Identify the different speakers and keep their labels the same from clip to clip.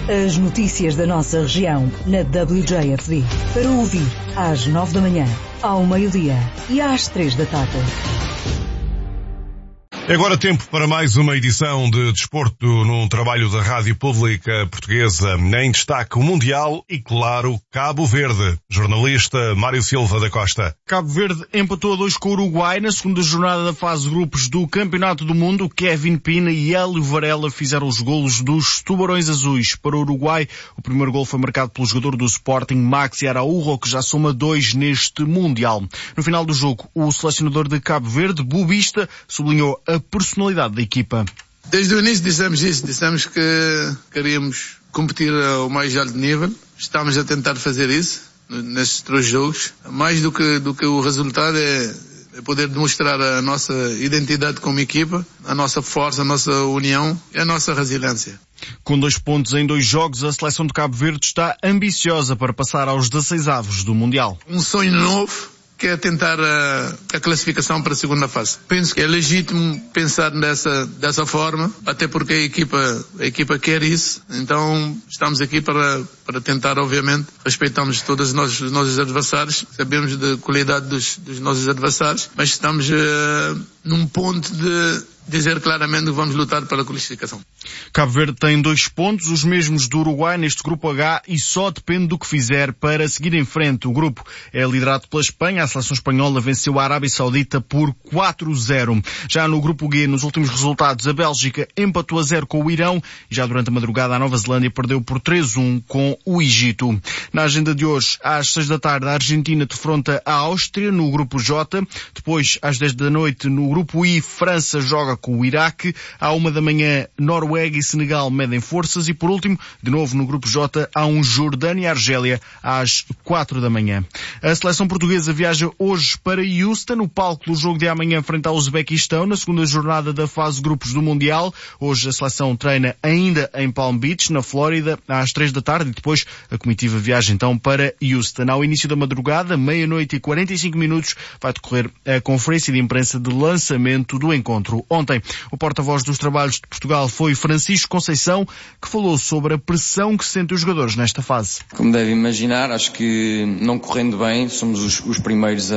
Speaker 1: As notícias da nossa região na WJFD. Para ouvir às 9 da manhã, ao meio-dia e às 3 da tarde.
Speaker 2: Agora tempo para mais uma edição de Desporto num trabalho da Rádio Pública Portuguesa. Em destaque o Mundial e, claro, Cabo Verde. Jornalista Mário Silva da Costa.
Speaker 3: Cabo Verde empatou a 2 com o Uruguai na segunda jornada da fase de grupos do Campeonato do Mundo. Kevin Pina e Hélio Varela fizeram os golos dos Tubarões Azuis. Para o Uruguai, o primeiro golo foi marcado pelo jogador do Sporting, Maxi Araújo, que já soma 2 neste Mundial. No final do jogo, o selecionador de Cabo Verde, Bubista, sublinhou a personalidade da equipa.
Speaker 4: Desde o início dissemos que queríamos competir ao mais alto nível. Estamos a tentar fazer isso nestes 3 jogos. Mais do que o resultado é poder demonstrar a nossa identidade como equipa, a nossa força, a nossa união e a nossa resiliência.
Speaker 3: Com 2 pontos em 2 jogos, a seleção de Cabo Verde está ambiciosa para passar aos 16avos do Mundial.
Speaker 4: Um sonho novo, que é tentar a classificação para a segunda fase. Penso que é legítimo pensar dessa forma, até porque a equipa quer isso. Então estamos aqui para tentar, obviamente, respeitamos todos os nossos adversários, sabemos da qualidade dos nossos adversários, mas estamos num ponto de dizer claramente que vamos lutar pela classificação.
Speaker 3: Cabo Verde tem 2 pontos, os mesmos do Uruguai neste grupo H, e só depende do que fizer para seguir em frente. O grupo é liderado pela Espanha. A seleção espanhola venceu a Arábia Saudita por 4-0. Já no grupo G, nos últimos resultados, a Bélgica empatou a 0 com o Irão e já durante a madrugada a Nova Zelândia perdeu por 3-1 com o Egito. Na agenda de hoje, às 6 da tarde, a Argentina defronta a Áustria no grupo J. Depois, às 10 da noite, no grupo I, França joga com o Iraque. À 1 da manhã, Noruega e Senegal medem forças. E por último, de novo no grupo J, há um Jordânia e Argélia às 4 da manhã. A seleção portuguesa viaja hoje para Houston, no palco do jogo de amanhã frente ao Uzbequistão, na segunda jornada da fase de grupos do Mundial. Hoje a seleção treina ainda em Palm Beach, na Flórida, às 3 da tarde, e depois a comitiva viaja então para Houston. Ao início da madrugada, meia-noite e 45 minutos, vai decorrer a conferência de imprensa de lançamento do encontro. Ontem, o porta-voz dos trabalhos de Portugal foi Francisco Conceição, que falou sobre a pressão que sentem os jogadores nesta fase.
Speaker 5: Como deve imaginar, acho que não correndo bem, somos os primeiros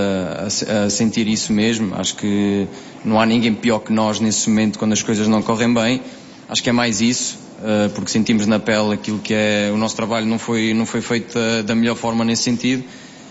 Speaker 5: a sentir isso mesmo. Acho que não há ninguém pior que nós nesse momento quando as coisas não correm bem. Acho que é mais isso, porque sentimos na pele aquilo que é o nosso trabalho não foi feito da melhor forma nesse sentido.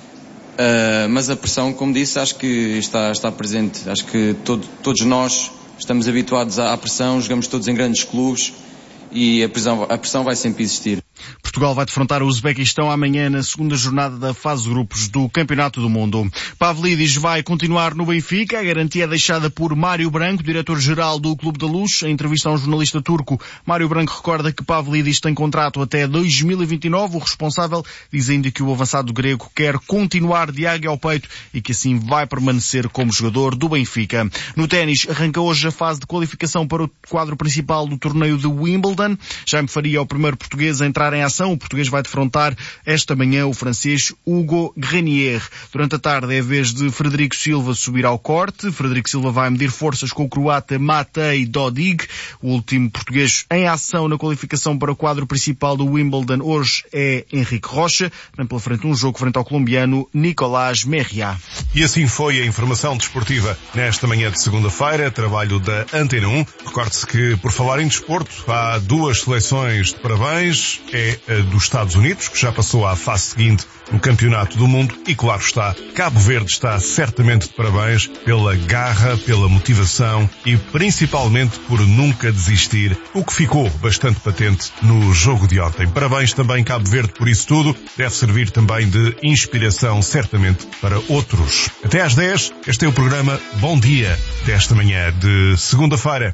Speaker 5: Mas a pressão, como disse, acho que está presente. Acho que todos nós estamos habituados à pressão, jogamos todos em grandes clubes e a pressão vai sempre existir.
Speaker 3: Portugal vai defrontar o Uzbequistão amanhã na segunda jornada da fase de grupos do Campeonato do Mundo. Pavlidis vai continuar no Benfica. A garantia é deixada por Mário Branco, diretor-geral do Clube da Luz. Em entrevista a um jornalista turco, Mário Branco recorda que Pavlidis tem contrato até 2029. O responsável diz ainda que o avançado grego quer continuar de águia ao peito e que assim vai permanecer como jogador do Benfica. No ténis, arranca hoje a fase de qualificação para o quadro principal do torneio de Wimbledon. Jaime Faria é o primeiro português a entrar em ação. O português vai defrontar esta manhã o francês Hugo Grenier. Durante a tarde é a vez de Frederico Silva subir ao corte. Frederico Silva vai medir forças com o croata Matej Dodig. O último português em ação na qualificação para o quadro principal do Wimbledon hoje é Henrique Rocha. Vem pela frente um jogo frente ao colombiano Nicolás Merriá.
Speaker 2: E assim foi a informação desportiva nesta manhã de segunda-feira, trabalho da Antena 1. Recorde-se que, por falar em desporto, há 2 seleções de parabéns. É a dos Estados Unidos, que já passou à fase seguinte no Campeonato do Mundo, e claro está, Cabo Verde está certamente de parabéns pela garra, pela motivação e principalmente por nunca desistir, o que ficou bastante patente no jogo de ontem. Parabéns também Cabo Verde por isso tudo, deve servir também de inspiração certamente para outros. Até às 10, este é o programa Bom Dia desta manhã de segunda-feira.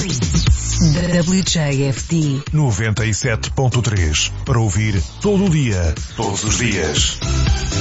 Speaker 1: WJFD
Speaker 2: 97.3 para ouvir todo o dia, todos os dias.